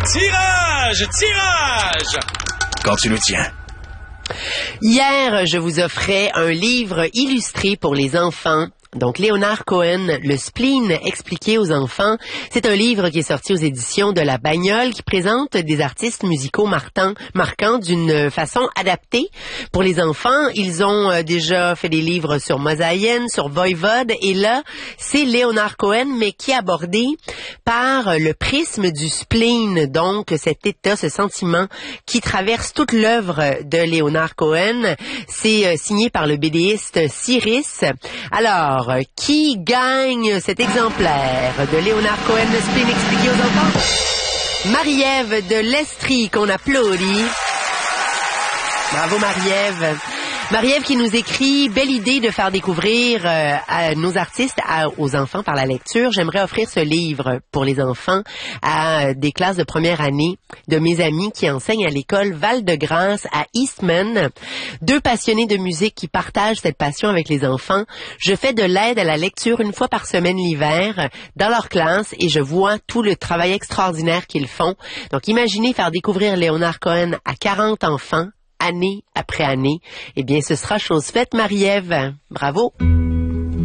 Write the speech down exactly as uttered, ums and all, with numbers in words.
Tirage! Tirage! Quand tu le tiens. Hier, je vous offrais un livre illustré pour les enfants. Donc, Léonard Cohen, Le spleen expliqué aux enfants. C'est un livre qui est sorti aux éditions de La Bagnole qui présente des artistes musicaux marquants, marquants d'une façon adaptée pour les enfants. Ils ont euh, déjà fait des livres sur Mosaïen, sur Voivode, et là, c'est Léonard Cohen, mais qui est abordé par le prisme du spleen, donc cet état, ce sentiment qui traverse toute l'œuvre de Léonard Cohen. C'est euh, signé par le bédéiste Cyrus. Alors, qui gagne cet exemplaire de Léonard Cohen, Le spleen expliqué aux enfants? Marie-Ève de l'Estrie, qu'on applaudit. Bravo Marie-Ève. Marie-Ève qui nous écrit: belle idée de faire découvrir euh, à nos artistes à, aux enfants par la lecture. J'aimerais offrir ce livre pour les enfants à des classes de première année de mes amis qui enseignent à l'école Val-de-Grâce à Eastman. Deux passionnés de musique qui partagent cette passion avec les enfants. Je fais de l'aide à la lecture une fois par semaine l'hiver dans leur classe et je vois tout le travail extraordinaire qu'ils font. Donc imaginez faire découvrir Léonard Cohen à quarante enfants année après année. Eh bien, ce sera chose faite, Marie-Ève. Bravo!